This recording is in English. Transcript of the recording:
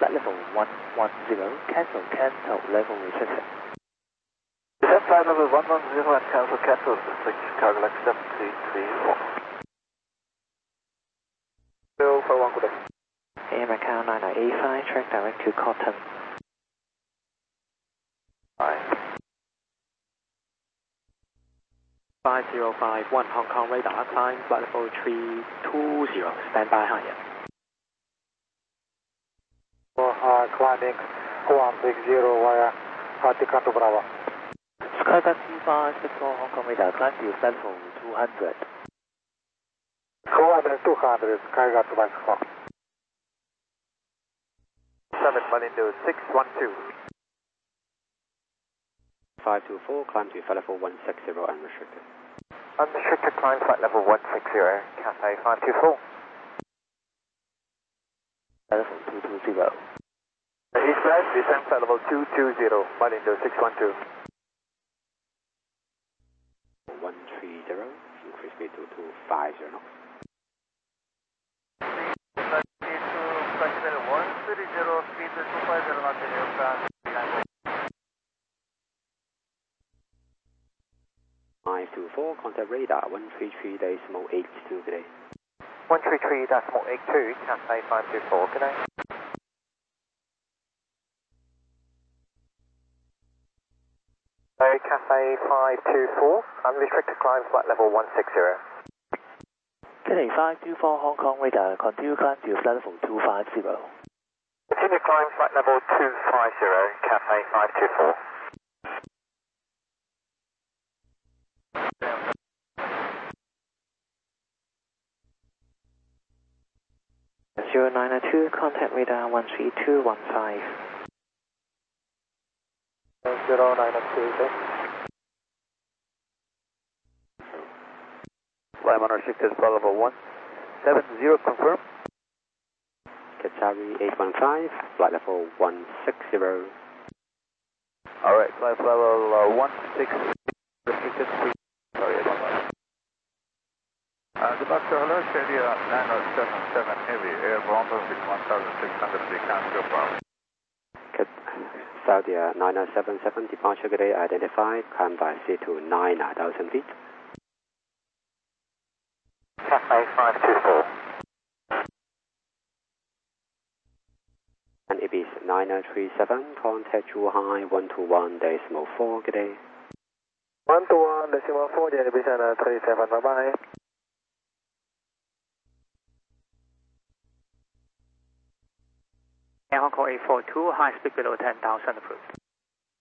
flight level 110, cancel level restriction. Descend flight level 110 and cancel restriction, Chicago Lake 7334. Bill for 1 good day. AM Macau 9985, track direct to Cotton. Bye. 5051 Hong Kong radar, climb flight level 320, stand by higher. Climbing 160 via Vatican to Bravo. Skyback 2564 Hong Kong radar, climb to flight level 200. Climbing 200, Skyback to Bravo. 7 Malindo 612. 524, climb to flight level 160 unrestricted. Unrestricted climb flight level 160, Cathay 524. Flight level 220. Eastbound, descend flight level 220, Malindo 612. 130, increase speed to 250 knots. 130, speed to 250 knots in aircraft. 524, contact radar 133.82 today. 133.82, Cathay 524, good day. Cathay 524, unrestricted climb flight level 160. Cathay 524 Hong Kong radar, continue climb to flight level 250. Continue climb flight level 250, Cathay 524. 0902, contact radar 13215. 0902, Climb unrestricted flight level 170, confirm. Qatari 815, flight level 160. Alright, flight level 160, restricted, sorry, 815. Good luck, hello, Shadia 9077 Heavy, airborne traffic 1600 feet, cancel Bravo. Saudia 9077, departure good day identified, climb by sea to 9,000 feet. Cathay 524. And Ibis 9037, contact Zhuhai 121.4, good day. 121.4, Ibis 37, bye bye. Hong Kong 842, high speed below 10,000 approved.